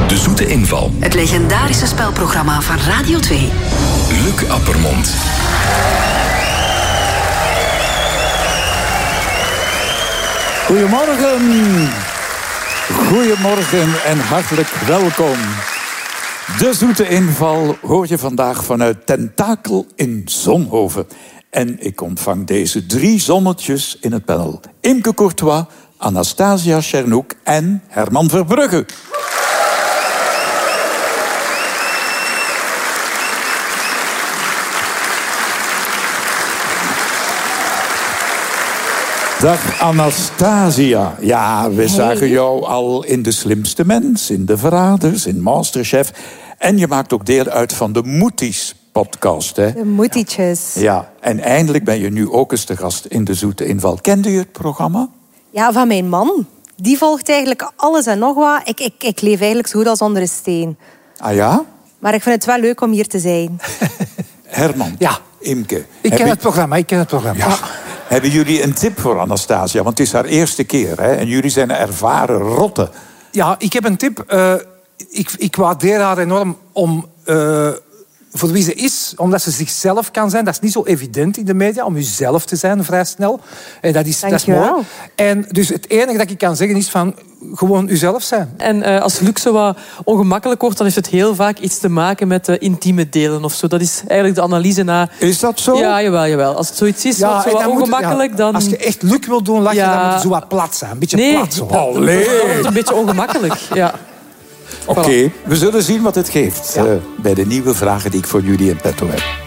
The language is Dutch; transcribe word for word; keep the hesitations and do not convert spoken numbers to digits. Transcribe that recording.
De Zoete Inval. Het legendarische spelprogramma van Radio twee. Luc Appermond. Goedemorgen. Goedemorgen en hartelijk welkom. De Zoete Inval hoor je vandaag vanuit Tentakel in Zonhoven. En ik ontvang deze drie zonnetjes in het panel. Imke Courtois, Anastasia Tchernouk en Herman Verbrugge. Dag Anastasia. Ja, we zagen jou al in De Slimste Mens, in De Verraders, in Masterchef. En je maakt ook deel uit van de Moeties podcast, hè? De Moetietjes. Ja, en eindelijk ben je nu ook eens te gast in De Zoete Inval. Kende je het programma? Ja, van mijn man. Die volgt eigenlijk alles en nog wat. Ik, ik, ik leef eigenlijk zo goed als onder een steen. Ah ja? Maar ik vind het wel leuk om hier te zijn. Herman, ja. Imke. Ik ken je... het programma, ik ken het programma. Ja. Hebben jullie een tip voor Anastasia? Want het is haar eerste keer, hè? En jullie zijn een ervaren rotte. Ja, ik heb een tip. Uh, ik, ik waardeer haar enorm om... Uh, voor wie ze is, omdat ze zichzelf kan zijn. Dat is niet zo evident in de media, om jezelf te zijn vrij snel. En dat is, dat is mooi. En dus het enige dat ik kan zeggen is van gewoon uzelf zijn. En uh, als Luc zo wat ongemakkelijk wordt, dan heeft het heel vaak iets te maken met uh, intieme delen of zo. Dat is eigenlijk de analyse na... Is dat zo? Ja, jawel, jawel. Als het zoiets is, ja, wat, zo wat ongemakkelijk, moet, ja, dan... Als je echt Luc wil doen, laat ja. je dan moet je zo wat plat zijn. Een beetje nee, plat. Zo. Allee. Dat wordt een beetje ongemakkelijk, ja. Oké, okay, we zullen zien wat het geeft ja. uh, bij de nieuwe vragen die ik voor jullie in petto heb.